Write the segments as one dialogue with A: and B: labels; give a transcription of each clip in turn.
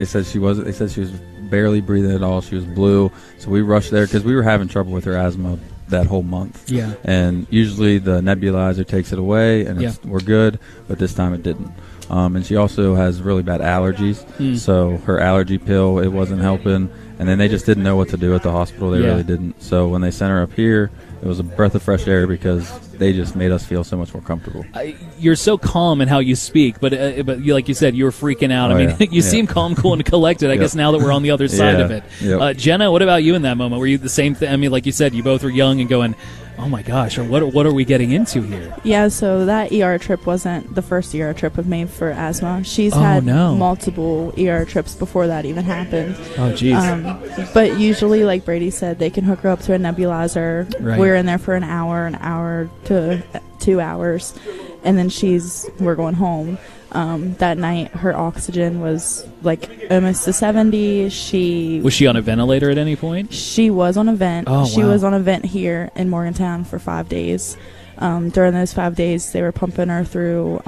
A: They said she was barely breathing at all. She was blue. So we rushed there because we were having trouble with her asthma that whole month.
B: Yeah.
A: And usually the nebulizer takes it away, and we're good. But this time it didn't. And she also has really bad allergies. So her allergy pill, it wasn't helping. And then they just didn't know what to do at the hospital. They really didn't. So when they sent her up here, it was a breath of fresh air because they just made us feel so much more comfortable.
B: You're so calm in how you speak, but you, like you said, you were freaking out. You seem calm, cool, and collected. I guess now that we're on the other side of it.
A: Yep.
B: Jenna, what about you in that moment? Were you the same thing? I mean, like you said, you both were young and going, oh my gosh, or what are we getting into here?
C: Yeah, so that ER trip wasn't the first ER trip of Maeve for asthma. She's had multiple ER trips before that even happened.
B: Oh, jeez.
C: But usually, like Brady said, they can hook her up to a nebulizer.
B: Right.
C: We're in there for an hour to 2 hours, and then we're going home. That night, her oxygen was like almost to 70.
B: Was she on a ventilator at any point?
C: She was on a vent. She
B: wow.
C: was on a vent here in Morgantown for 5 days. During those 5 days, they were pumping her through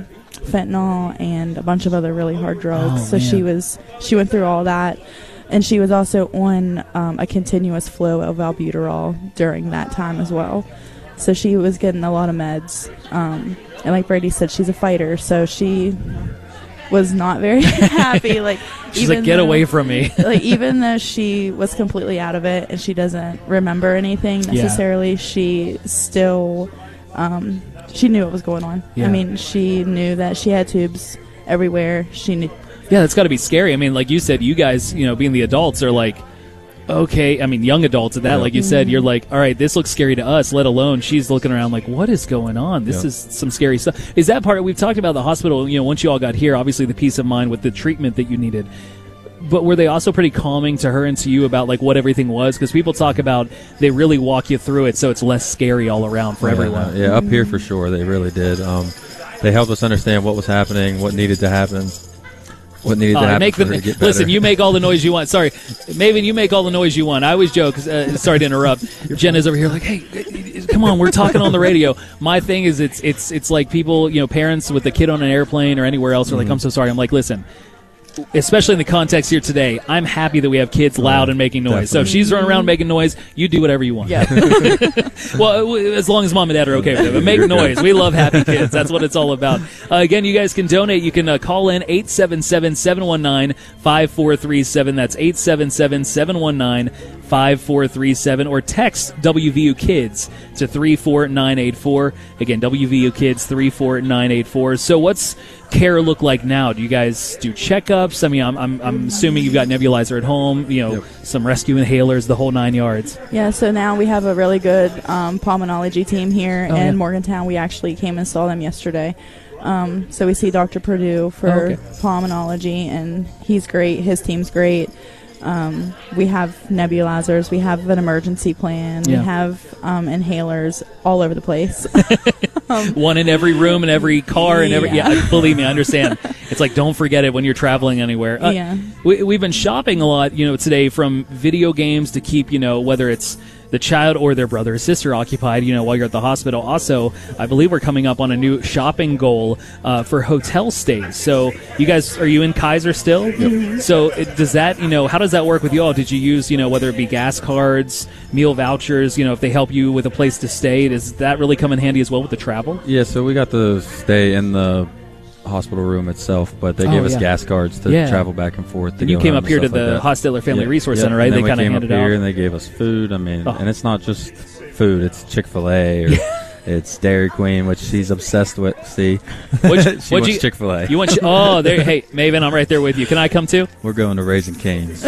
C: fentanyl and a bunch of other really hard drugs. So
B: man.
C: she went through all that. And she was also on a continuous flow of albuterol during that time as well. So she was getting a lot of meds. And like Brady said, she's a fighter, so she was not very happy.
B: She's like, get away from me.
C: Even though she was completely out of it and she doesn't remember anything necessarily, she still she knew what was going on.
B: Yeah.
C: I mean, she knew that she had tubes everywhere. She knew.
B: Yeah, that's got to be scary. I mean, like you said, you guys, being the adults are like, okay, I mean, young adults at that, like you said, you're like, all right, this looks scary to us, let alone she's looking around like, what is going on? This is some scary stuff. Is that part, we've talked about the hospital, once you all got here, obviously the peace of mind with the treatment that you needed. But were they also pretty calming to her and to you about like what everything was? Because people talk about they really walk you through it so it's less scary all around for everyone.
A: Yeah, up here for sure, they really did. They helped us understand what was happening, what needed to happen. What needed to happen for her to get better.
B: Listen, you make all the noise you want. Sorry, Maven, you make all the noise you want. I always joke. Sorry to interrupt. Jenna's over here like, hey, come on, we're talking on the radio. My thing is, it's like people, parents with a kid on an airplane or anywhere else are like, I'm so sorry. I'm like, listen. Especially in the context here today, I'm happy that we have kids loud and making noise. Definitely. So if she's running around making noise, you do whatever you want.
C: Yeah.
B: Well, as long as mom and dad are okay with it. But make noise. We love happy kids. That's what it's all about. Again, you guys can donate. You can call in 877-719-5437. That's 877-719-5437. Or text WVU Kids to 34984. Again, WVU Kids 34984. So what's care look like now? Do you guys do checkups? I mean, I'm assuming you've got nebulizer at home, some rescue inhalers, the whole 9 yards.
C: Yeah, so now we have a really good pulmonology team here in Morgantown. We actually came and saw them yesterday. So we see Dr. Purdue for pulmonology, and he's great. His team's great. We have nebulizers. We have an emergency plan. We have inhalers all over the place.
B: One in every room, in every car, and every. Yeah, believe me, I understand. It's like, don't forget it when you're traveling anywhere. We've been shopping a lot, today, from video games to keep, whether it's the child or their brother or sister occupied, while you're at the hospital. Also, I believe we're coming up on a new shopping goal for hotel stays. So you guys, are you in Kaiser still?
A: Yep.
B: So does that, how does that work with you all? Did you use, whether it be gas cards, meal vouchers, if they help you with a place to stay, does that really come in handy as well with the travel?
A: Yeah, so we got to stay in the hospital room itself, but they gave us gas cards to travel back and forth.
B: And you came up here to the Hostetler Family Resource Center, right?
A: And
B: they
A: kind of
B: handed out.
A: And they gave us food. I mean, and it's not just food; it's Chick-fil-A or it's Dairy Queen, which she's obsessed with. See, she wants Chick-fil-A.
B: You want? There. Hey, Maven, I'm right there with you. Can I come too?
A: We're going to Raising Cane's.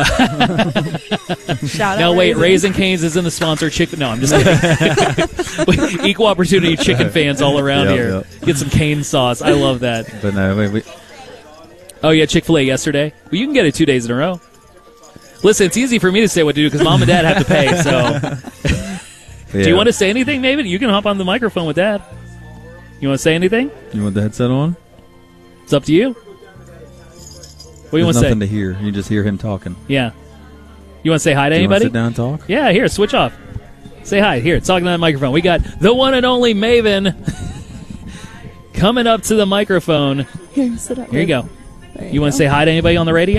C: Shout
B: no,
C: out
B: wait, Raising Cane's isn't the sponsor. No, I'm just kidding. Equal opportunity chicken fans all around here.
A: Yep.
B: Get some cane sauce. I love that.
A: But no,
B: Oh, yeah, Chick-fil-A yesterday. Well, you can get it 2 days in a row. Listen, it's easy for me to say what to do because mom and dad have to pay. So, do you want to say anything, Maven? You can hop on the microphone with dad. You want to say anything?
A: You want the headset on?
B: It's up to you. What do you want to say?
A: There's nothing to hear. You just hear him talking.
B: Yeah. You want to say hi to anybody?
A: You want to sit down and talk?
B: Yeah, here, switch off. Say hi. Here, talking on the microphone. We got the one and only Maven coming up to the microphone.
C: Here, sit up.
B: Here you go. You want to say hi to anybody on the radio?